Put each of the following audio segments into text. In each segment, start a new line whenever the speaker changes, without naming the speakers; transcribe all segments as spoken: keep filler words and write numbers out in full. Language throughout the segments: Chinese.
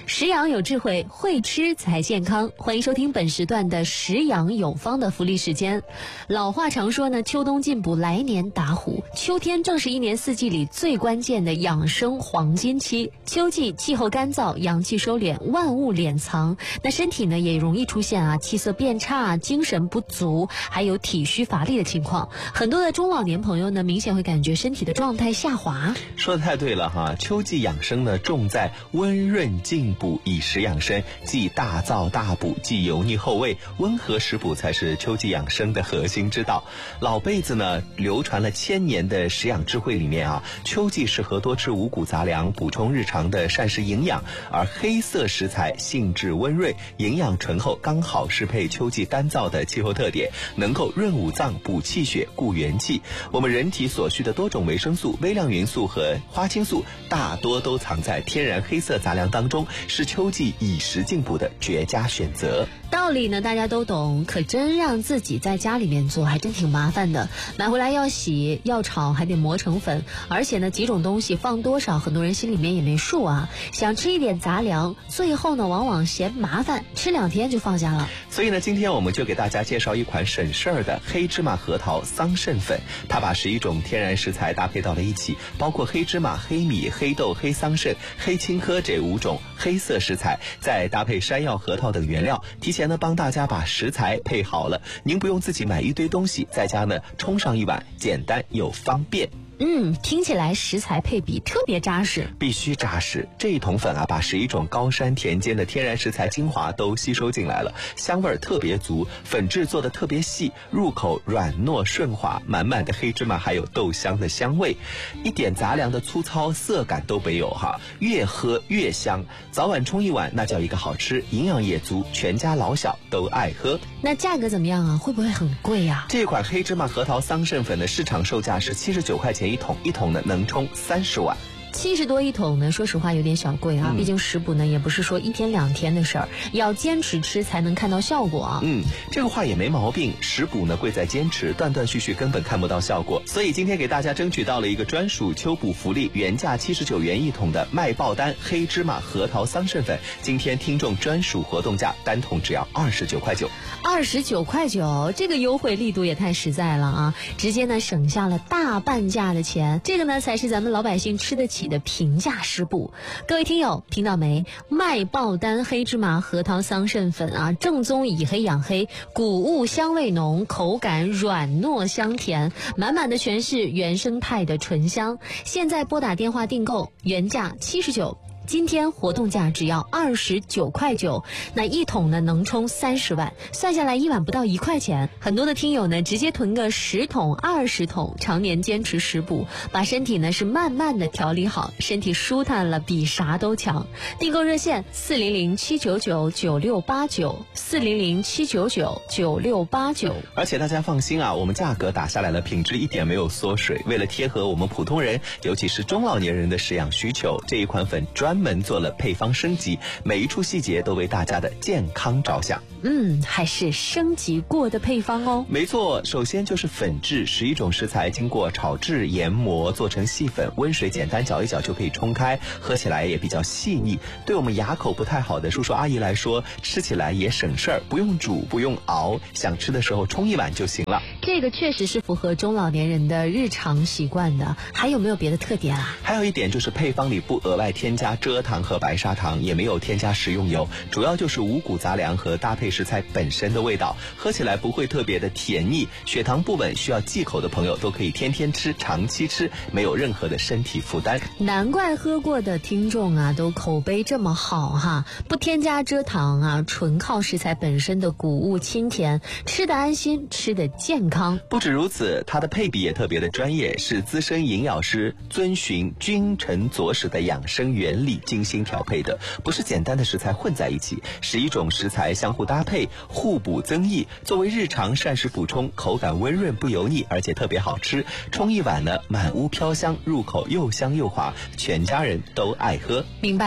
食养有智慧，会吃才健康。欢迎收听本时段的食养有方的福利时间。老话常说呢，秋冬进补，来年打虎。秋天正是一年四季里最关键的养生黄金期。秋季气候干燥，阳气收敛，万物敛藏，那身体呢也容易出现啊气色变差、精神不足，还有体虚乏力的情况。很多的中老年朋友呢，明显会感觉身体的状态下滑。
说得太对了哈，秋季养生呢，重在温润进补，以食养生，既大燥大补，既油腻厚味，温和食补才是秋季养生的核心之道。老辈子呢流传了千年的食养智慧里面啊，秋季适合多吃五谷杂粮，补充日常的膳食营养，而黑色食材性质温润，营养醇厚，刚好适配秋季干燥的气候特点，能够润五脏、补气血、固元气。我们人体所需的多种维生素、微量元素和花青素，大多都藏在天然黑色杂粮当中，是秋季以食进补的绝佳选择。
道理呢大家都懂，可真让自己在家里面做还真挺麻烦的。买回来要洗要炒，还得磨成粉，而且呢几种东西放多少很多人心里面也没数啊。想吃一点杂粮，最后呢往往嫌麻烦，吃两天就放下了。
所以呢今天我们就给大家介绍一款省事儿的黑芝麻核桃桑葚粉，它把十一种天然食材搭配到了一起，包括黑芝麻、黑米、黑豆、黑桑葚、黑青稞这五种黑色食材，再搭配山药、核桃等原料，提前呢帮大家把食材配好了，您不用自己买一堆东西，在家呢冲上一碗，简单又方便。
嗯，听起来食材配比特别扎实，
必须扎实。这一桶粉啊，把十一种高山田间的天然食材精华都吸收进来了，香味儿特别足，粉质做的特别细，入口软糯顺滑，满满的黑芝麻还有豆香的香味，一点杂粮的粗糙涩感都没有哈，越喝越香。早晚冲一碗，那叫一个好吃，营养也足，全家老小都爱喝。
那价格怎么样啊？会不会很贵啊？
这款黑芝麻核桃桑葚粉的市场售价是七十九块钱一桶，一桶呢能冲三十碗。
七十多一桶呢，说实话有点小贵啊，嗯、毕竟食补呢也不是说一天两天的事儿，要坚持吃才能看到效果啊。
嗯，这个话也没毛病，食补呢贵在坚持，断断续续根本看不到效果。所以今天给大家争取到了一个专属秋补福利，原价七十九元一桶的麦爆丹黑芝麻核桃桑葚粉，今天听众专属活动价，单桶只要二十九块九。
二十九块九，这个优惠力度也太实在了啊！直接呢省下了大半价的钱，这个呢才是咱们老百姓吃得起的平价食补。各位听友听到没？麦爆丹黑芝麻核桃桑葚粉啊，正宗以黑养黑，谷物香味浓，口感软糯香甜，满满的全是原生态的醇香。现在拨打电话订购，原价七十九。今天活动价只要二十九块九，那一桶呢能冲三十碗，算下来一碗不到一块钱。很多的听友呢直接囤个十桶、二十桶，常年坚持食补，把身体呢是慢慢的调理好，身体舒坦了比啥都强。订购热线四零零七九九九六八九四零零七九九九六八九。
而且大家放心啊，我们价格打下来了，品质一点没有缩水。为了贴合我们普通人，尤其是中老年人的食养需求，这一款粉专。专门做了配方升级，每一处细节都为大家的健康着想。
嗯，还是升级过的配方哦。
没错，首先就是粉质，十一种食材经过炒制、研磨做成细粉，温水简单搅一搅就可以冲开，喝起来也比较细腻。对我们牙口不太好的叔叔阿姨来说，吃起来也省事儿，不用煮，不用熬，想吃的时候冲一碗就行了。
这个确实是符合中老年人的日常习惯的。还有没有别的特点啊？
还有一点就是配方里不额外添加蔗糖和白砂糖，也没有添加食用油，主要就是五谷杂粮和搭配食材本身的味道，喝起来不会特别的甜腻，血糖不稳需要忌口的朋友都可以天天吃、长期吃，没有任何的身体负担。
难怪喝过的听众啊都口碑这么好哈，不添加蔗糖啊，纯靠食材本身的谷物清甜，吃得安心，吃得健康。
不止如此，它的配比也特别的专业，是资深营养师遵循君臣佐使的养生原理精心调配的，不是简单的食材混在一起，十一种食材相互搭配，互补增益，作为日常膳食补充，口感温润不油腻，而且特别好吃。冲一碗呢，满屋飘香，入口又香又滑，全家人都爱喝。
明白了。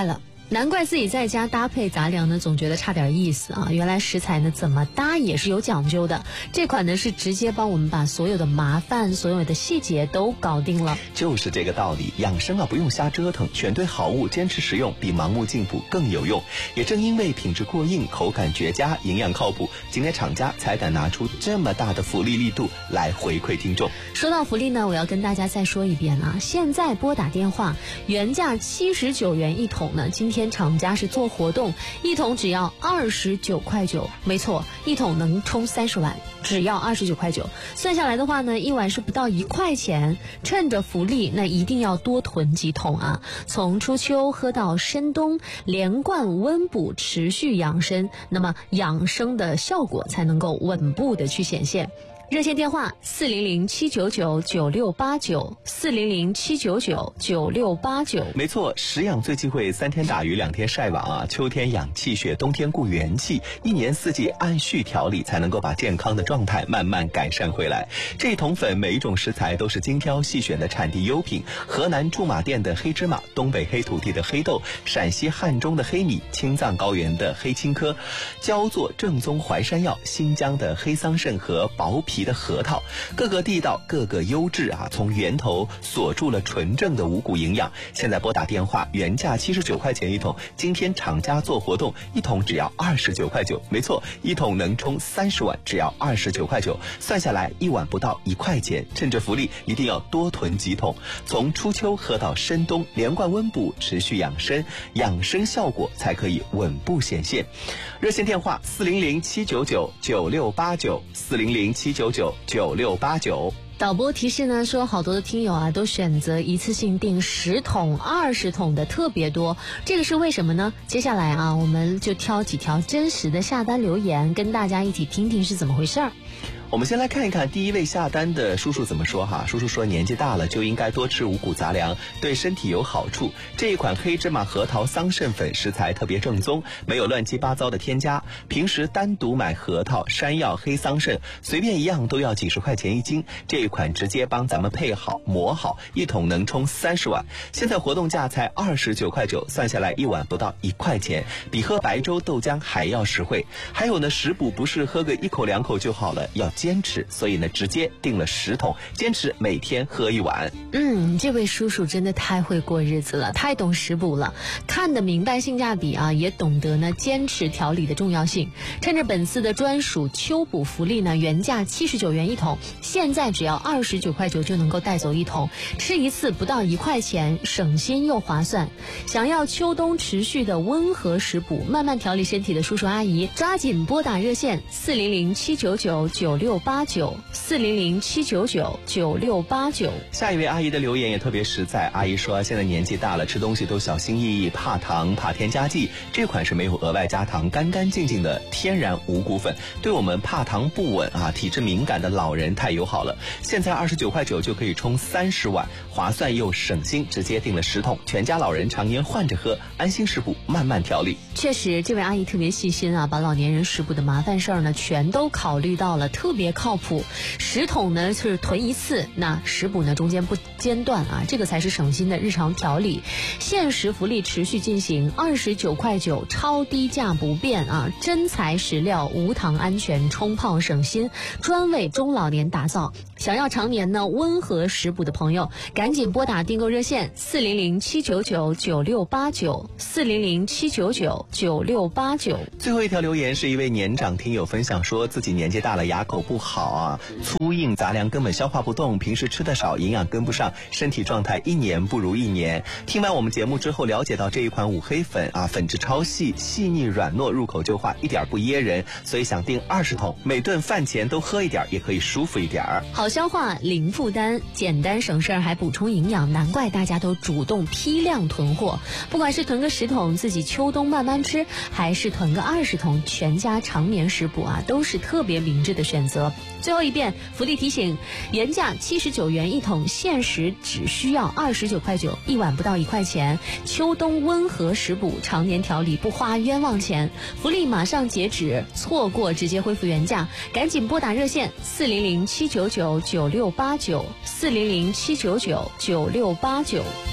难怪自己在家搭配杂粮呢，总觉得差点意思啊！原来食材呢怎么搭也是有讲究的。这款呢是直接帮我们把所有的麻烦、所有的细节都搞定了。
就是这个道理，养生啊不用瞎折腾，选对好物，坚持食用，比盲目进补更有用。也正因为品质过硬、口感绝佳、营养靠谱，今天厂家才敢拿出这么大的福利力度来回馈听众。
说到福利呢，我要跟大家再说一遍啊！现在拨打电话，原价七十九元一桶呢，今天厂家是做活动，一桶只要二十九块九，没错，一桶能冲三十碗，只要二十九块九。算下来的话呢，一碗是不到一块钱。趁着福利，那一定要多囤几桶啊！从初秋喝到深冬，连贯温补，持续养生，那么养生的效果才能够稳步的去显现。热线电话四零零七九九九六八九，四零零七九九九六八九。
没错，食养最忌讳三天打鱼两天晒网啊！秋天养气血，冬天固元气，一年四季按序调理，才能够把健康的状态慢慢改善回来。这一桶粉每一种食材都是精挑细选的产地优品，河南驻马店的黑芝麻，东北黑土地的黑豆，陕西汉中的黑米，青藏高原的黑青稞，焦作正宗淮山药，新疆的黑桑葚和薄皮的核桃，各个地道，各个优质啊！从源头锁住了纯正的五谷营养。现在拨打电话，原价七十九块钱一桶，今天厂家做活动，一桶只要二十九块九。没错，一桶能冲三十碗，只要二十九块九，算下来一碗不到一块钱。趁着福利，一定要多囤几桶。从初秋喝到深冬，连贯温补，持续养生，养生效果才可以稳步显现。热线电话四零零七九九九六八九，四零零七九九九六八九。
导播提示呢说，好多的听友啊都选择一次性订十桶、二十桶的特别多，这个是为什么呢？接下来啊，我们就挑几条真实的下单留言，跟大家一起听听是怎么回事儿。
我们先来看一看第一位下单的叔叔怎么说哈。叔叔说，年纪大了就应该多吃五谷杂粮，对身体有好处。这一款黑芝麻核桃桑葚粉食材特别正宗，没有乱七八糟的添加。平时单独买核桃、山药、黑桑葚，随便一样都要几十块钱一斤。这一款直接帮咱们配好磨好，一桶能冲三十碗。现在活动价才二十九块九，算下来一碗不到一块钱，比喝白粥豆浆还要实惠。还有呢，食补不是喝个一口两口就好了，要坚持，所以呢直接订了十桶，坚持每天喝一碗。
嗯，这位叔叔真的太会过日子了，太懂食补了，看得明白性价比啊，也懂得呢坚持调理的重要性。趁着本次的专属秋补福利呢，原价七十九元一桶，现在只要二十九块九就能够带走一桶，吃一次不到一块钱，省心又划算。想要秋冬持续的温和食补，慢慢调理身体的叔叔阿姨，抓紧拨打热线四零零七九九九六八九，四零零七九九九六八九。
下一位阿姨的留言也特别实在，阿姨说现在年纪大了，吃东西都小心翼翼，怕糖怕添加剂。这款是没有额外加糖，干干净净的天然五谷粉，对我们怕糖不稳啊、体质敏感的老人太友好了。现在二十九块九就可以冲三十碗，划算又省心，直接订了十桶，全家老人常年换着喝，安心食补，慢慢调理。
确实，这位阿姨特别细心啊，把老年人食补的麻烦事儿呢全都考虑到了，特别靠谱。十桶呢是囤一次，那食补呢中间不间断啊，这个才是省心的日常调理。限时福利持续进行，二十九块九，超低价不变啊！真材实料，无糖安全，冲泡省心，专为中老年打造。想要常年呢温和食补的朋友，赶紧拨打订购热线四零零七九九九六八九，四零零七九九九六八九。
最后一条留言是一位年长听友分享，说自己年纪大了，牙口不好啊，粗硬杂粮根本消化不动，平时吃的少，营养跟不上，身体状态一年不如一年。听完我们节目之后，了解到这一款五黑粉啊，粉质超细，细腻软糯，入口就化，一点不噎人，所以想订二十桶，每顿饭前都喝一点，也可以舒服一点。
好消化，零负担，简单省事儿，还补充营养，难怪大家都主动批量囤货。不管是囤个十桶自己秋冬慢慢吃，还是囤个二十桶全家常年食补啊，都是特别明智的选择。最后一遍福利提醒，原价七十九元一桶，限时只需要二十九块九，一碗不到一块钱。秋冬温和食补，常年调理，不花冤枉钱。福利马上截止，错过直接恢复原价，赶紧拨打热线四零零七九九九六八九，四零零七九九九六八九。